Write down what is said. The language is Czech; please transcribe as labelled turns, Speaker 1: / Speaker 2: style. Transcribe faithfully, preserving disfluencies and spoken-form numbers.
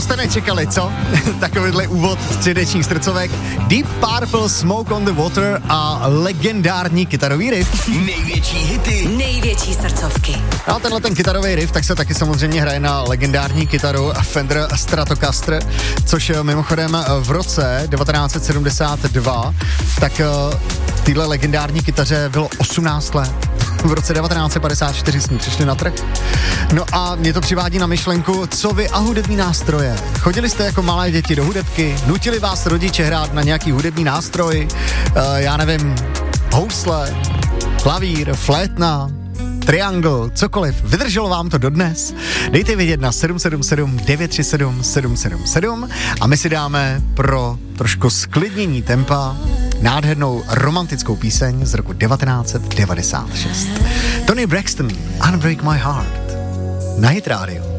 Speaker 1: To jste nečekali, co? Takovýhle úvod středečních srdcovek. Deep Purple, Smoke on the Water a legendární kytarový riff.
Speaker 2: Největší hity,
Speaker 3: největší srdcovky.
Speaker 1: A tenhle ten kytarový riff, tak se taky samozřejmě hraje na legendární kytaru Fender Stratocaster, což mimochodem v roce devatenáct set sedmdesát dva, tak tyhle legendární kytaře bylo osmnáct let. V roce devatenáct set padesát čtyři s ní přišli na trh. No a mě to přivádí na myšlenku, co vy a hudební nástroje. Chodili jste jako malé děti do hudebky? Nutili vás rodiče hrát na nějaký hudební nástroj? Uh, já nevím, housle, klavír, flétna, triangle, cokoliv. Vydrželo vám to dodnes? Dejte vědět na sedm sedm sedm devět tři sedm sedm sedm sedm a my si dáme pro trošku sklidnění tempa nádhernou romantickou píseň z roku devatenáct set devadesát šest. Tony Braxton, Unbreak My Heart, na Hit Radio.